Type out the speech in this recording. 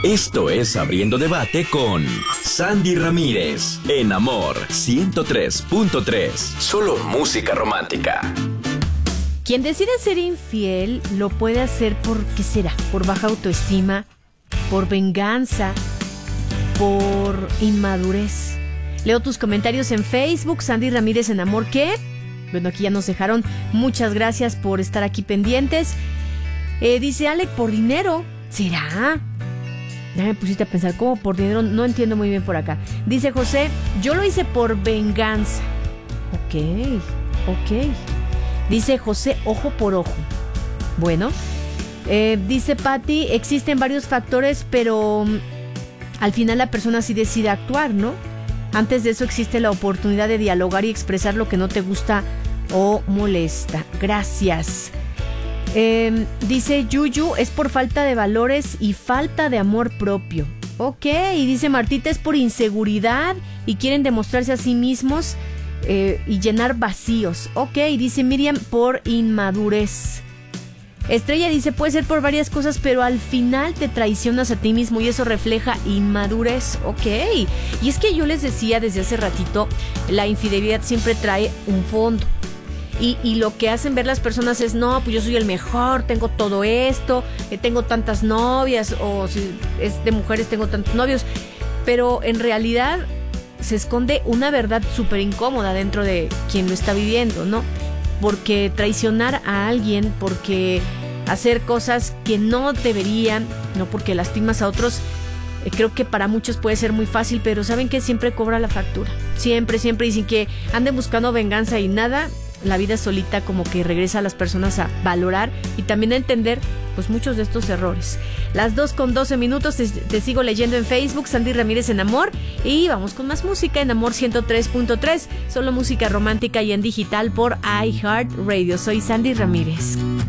Esto es Abriendo Debate con Sandy Ramírez, en Amor 103.3. Solo música romántica. Quien decide ser infiel lo puede hacer por, ¿qué será? Por baja autoestima, por venganza, por inmadurez. Leo tus comentarios en Facebook, Sandy Ramírez en Amor, ¿qué? Bueno, aquí ya nos dejaron. Muchas gracias por estar aquí pendientes. Dice Alec, por dinero. ¿Será? Ya me pusiste a pensar, ¿cómo por dinero? No entiendo muy bien por acá. Dice José, yo lo hice por venganza. Ok. Dice José, ojo por ojo. Bueno. Dice Patti, existen varios factores, pero al final la persona sí decide actuar, ¿no? Antes de eso existe la oportunidad de dialogar y expresar lo que no te gusta o molesta. Gracias. Dice Yuyu, es por falta de valores y falta de amor propio. Ok, y dice Martita, es por inseguridad y quieren demostrarse a sí mismos y llenar vacíos. Ok, dice Miriam, por inmadurez. Estrella dice, puede ser por varias cosas, pero al final te traicionas a ti mismo y eso refleja inmadurez. Ok, y es que yo les decía desde hace ratito, la infidelidad siempre trae un fondo. Y lo que hacen ver las personas es, no, pues yo soy el mejor, tengo todo esto, tengo tantas novias, o si es de mujeres tengo tantos novios, pero en realidad se esconde una verdad súper incómoda dentro de quien lo está viviendo, ¿no? Porque traicionar a alguien, porque hacer cosas que no deberían, no porque lastimas a otros, creo que para muchos puede ser muy fácil, pero saben que siempre cobra la factura, siempre, y sin que anden buscando venganza y nada, la vida solita como que regresa a las personas a valorar y también a entender pues muchos de estos errores. Las 2:12, te sigo leyendo en Facebook, Sandy Ramírez en Amor, y vamos con más música en Amor 103.3, solo música romántica y en digital por iHeartRadio. Soy Sandy Ramírez.